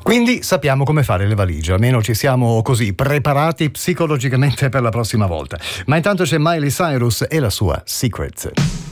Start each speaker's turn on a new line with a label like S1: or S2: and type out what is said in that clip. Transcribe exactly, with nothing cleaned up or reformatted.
S1: Quindi sappiamo come fare le valigie, almeno ci siamo così preparati psicologicamente per la prossima volta. Ma intanto c'è Miley Cyrus e la sua Secret.